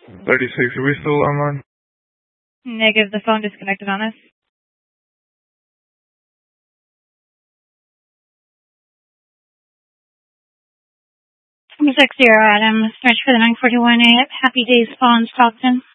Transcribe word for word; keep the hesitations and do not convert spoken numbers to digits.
thirty-six, are we still online? Negative, the phone disconnected on us. six zero Adam, search for the nine forty-one A at Happy Days Spawn, Stockton.